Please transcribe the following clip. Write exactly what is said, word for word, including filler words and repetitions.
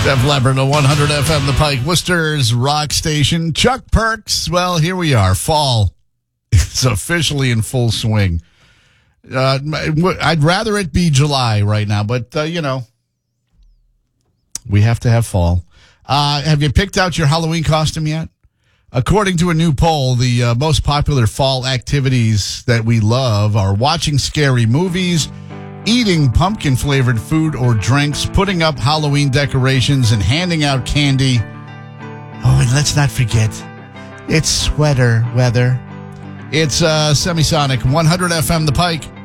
Def Leppard, one hundred F M, The Pike, Worcester's rock station. Chuck Perks, well, here we are. Fall is officially in full swing. Uh, I'd rather it be July right now, but, uh, you know, we have to have fall. Uh, have you picked out your Halloween costume yet? According to a new poll, the uh, most popular fall activities that we love are watching scary movies, eating pumpkin-flavored food or drinks, putting up Halloween decorations, and handing out candy. Oh, and let's not forget, it's sweater weather. It's uh, Semisonic, one hundred F M, The Pike.